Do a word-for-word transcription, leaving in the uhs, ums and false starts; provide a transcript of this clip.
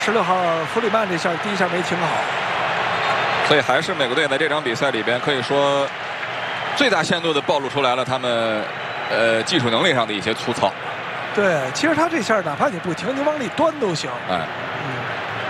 十六号弗里曼这下第一下没停好， 所以还是美国队在这场比赛里边可以说最大限度的暴露出来了他们呃技术能力上的一些粗糙。 对，其实他这下哪怕你不停，你往里端都行。 哎。